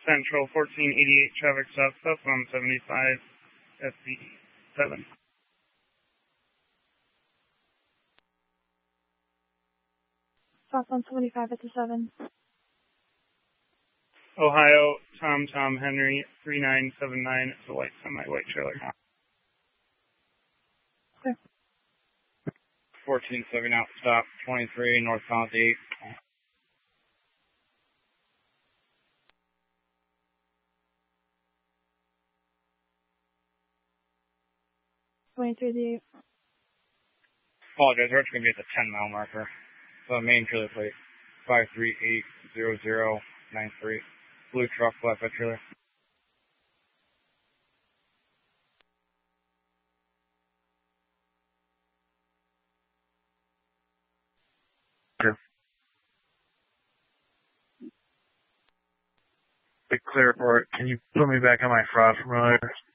Central 1488 traffic stop, southbound 75 SC7. Southbound 75 at the 7. Ohio, Tom Henry 3979. It's a white semi-white trailer. Okay. 1470 out, stop 23 northbound 8. 23 the 8. Apologize, we're going to be at the 10-mile marker. So main trailer plate 5380093. Blue truck, flatbed trailer. Sure. Big clear report. Can you put me back on my fraud familiar?